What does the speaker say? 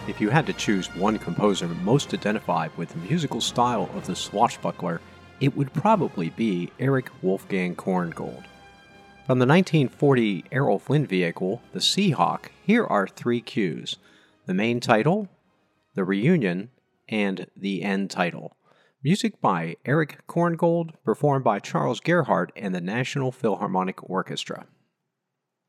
If you had to choose one composer most identified with the musical style of the Swashbuckler, it would probably be Erich Wolfgang Korngold. From the 1940 Errol Flynn vehicle, the Seahawk, here are three cues: the main title, the reunion, and the end title. Music by Erich Korngold, performed by Charles Gerhardt and the National Philharmonic Orchestra.